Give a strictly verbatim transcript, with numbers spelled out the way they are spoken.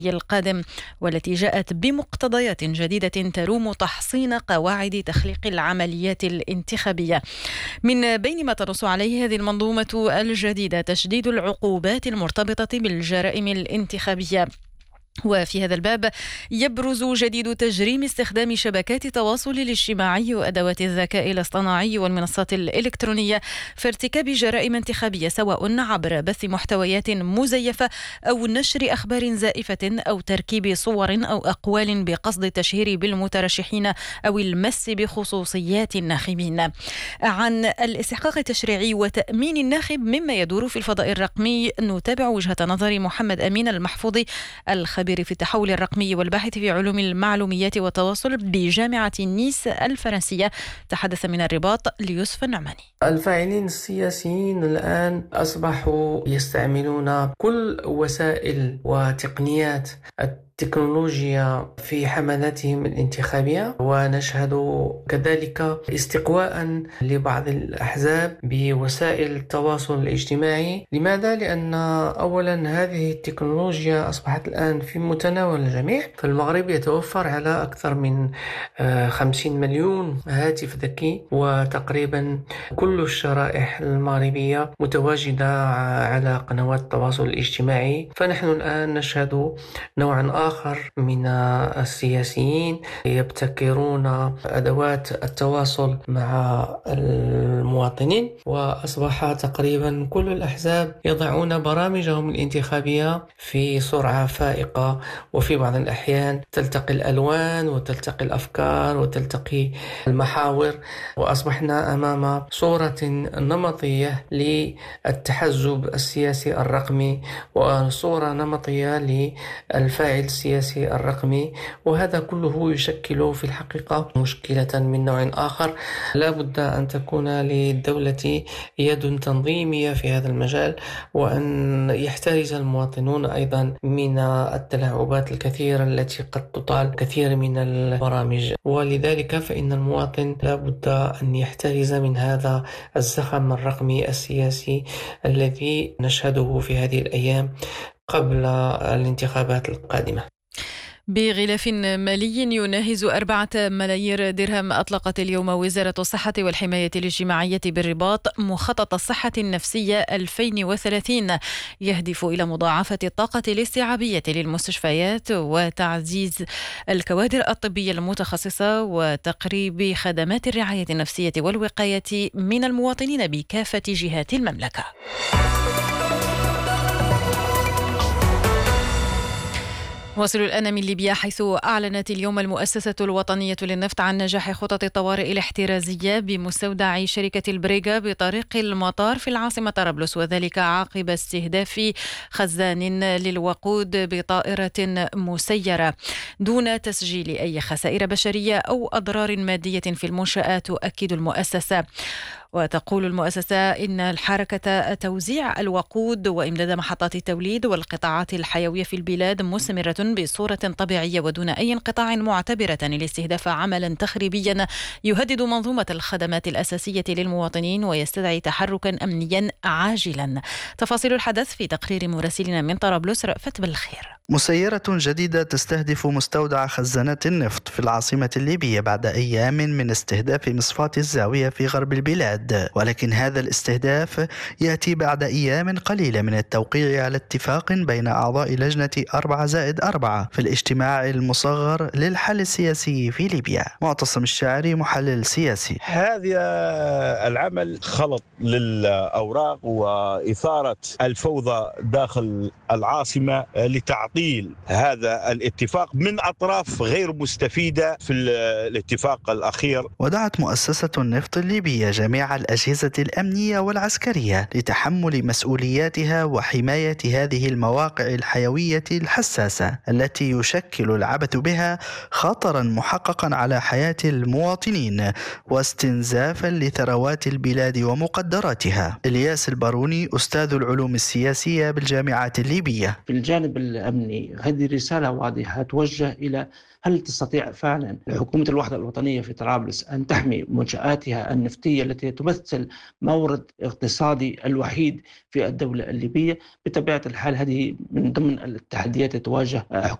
القادم، والتي جاءت بمقتضيات جديدة تروم تحصين قواعد تخليق العمليات الانتخابية. من بين ما تنص عليه هذه المنظومة الجديدة تشديد العقوبات المرتبطة بالجرائم الانتخابية. وفي هذا الباب يبرز جديد تجريم استخدام شبكات التواصل الاجتماعي وأدوات الذكاء الاصطناعي والمنصات الإلكترونية في ارتكاب جرائم انتخابية، سواء عبر بث محتويات مزيفة أو نشر أخبار زائفة أو تركيب صور أو أقوال بقصد التشهير بالمترشحين أو المس بخصوصيات الناخبين. عن الاستحقاق التشريعي وتأمين الناخب مما يدور في الفضاء الرقمي نتابع وجهة نظر محمد أمين المحفوظي، الخبير في التحول الرقمي والباحث في علوم المعلوميات والتواصل بجامعة نيس الفرنسية. تحدث من الرباط ليوسف النعماني. الفاعلين السياسيين الآن أصبحوا يستعملون كل وسائل وتقنيات التكنولوجيا في حملاتهم الانتخابية، ونشهد كذلك استقواء لبعض الأحزاب بوسائل التواصل الاجتماعي. لماذا؟ لأن أولا هذه التكنولوجيا أصبحت الآن في متناول الجميع. في المغرب يتوفر على أكثر من خمسين مليون هاتف ذكي، وتقريبا كل الشرائح المغربية متواجدة على قنوات التواصل الاجتماعي. فنحن الآن نشهد نوعا آخر من السياسيين يبتكرون أدوات التواصل مع المواطنين، وأصبح تقريبا كل الأحزاب يضعون برامجهم الانتخابية في سرعة فائقة، وفي بعض الأحيان تلتقي الألوان وتلتقي الأفكار وتلتقي المحاور، وأصبحنا أمام صورة نمطية للتحزب السياسي الرقمي وصورة نمطية للفاعل السياسي الرقمي. وهذا كله يشكل في الحقيقة مشكلة من نوع آخر. لا بد أن تكون للدولة يد تنظيمية في هذا المجال، وأن يحترز المواطنون أيضا من التلاعبات الكثيرة التي قد تطال كثير من البرامج. ولذلك فإن المواطن لا بد أن يحترز من هذا الزخم الرقمي السياسي الذي نشهده في هذه الأيام قبل الانتخابات القادمة. بغلاف مالي يناهز أربعة ملايير درهم أطلقت اليوم وزارة الصحة والحماية الاجتماعية بالرباط مخطط الصحة النفسية ألفين وثلاثين، يهدف إلى مضاعفة الطاقة الاستيعابية للمستشفيات وتعزيز الكوادر الطبية المتخصصة وتقريب خدمات الرعاية النفسية والوقاية من المواطنين بكافة جهات المملكة. واصل الآن من ليبيا، حيث أعلنت اليوم المؤسسة الوطنية للنفط عن نجاح خطط الطوارئ الاحترازية بمستودع شركة البريغا بطريق المطار في العاصمة طرابلس، وذلك عقب استهداف خزان للوقود بطائرة مسيرة دون تسجيل أي خسائر بشرية أو أضرار مادية في المنشآت، تؤكد المؤسسة. وتقول المؤسسة إن الحركة توزيع الوقود وإمداد محطات التوليد والقطاعات الحيوية في البلاد مستمرة بصورة طبيعية ودون أي انقطاع، معتبرة الاستهداف عملا تخريبيا يهدد منظومة الخدمات الأساسية للمواطنين ويستدعي تحركا أمنيا عاجلا. تفاصيل الحدث في تقرير مراسلنا من طرابلس رأفت بالخير. مسيرة جديدة تستهدف مستودع خزانات النفط في العاصمة الليبية بعد أيام من استهداف مصفاة الزاوية في غرب البلاد، ولكن هذا الاستهداف يأتي بعد أيام قليلة من التوقيع على اتفاق بين أعضاء لجنة أربعة زائد أربعة في الاجتماع المصغر للحل السياسي في ليبيا. معتصم الشاعري محلل سياسي: هذا العمل خلط للأوراق وإثارة الفوضى داخل العاصمة لتعطيل هذا الاتفاق من أطراف غير مستفيدة في الاتفاق الأخير. ودعت مؤسسة النفط الليبية جميع الأجهزة الأمنية والعسكرية لتحمل مسؤولياتها وحماية هذه المواقع الحيوية الحساسة التي يشكل العبث بها خطرا محققا على حياة المواطنين واستنزافا لثروات البلاد ومقدراتها. إلياس الباروني أستاذ العلوم السياسية بالجامعة الليبية: في الجانب الأمني هذه رسالة واضحة توجه إلى هل تستطيع فعلا حكومة الوحدة الوطنية في طرابلس أن تحمي منشآتها النفطية التي وتمثل مورد اقتصادي الوحيد في الدولة الليبية. بطبيعة الحال هذه من ضمن التحديات تواجه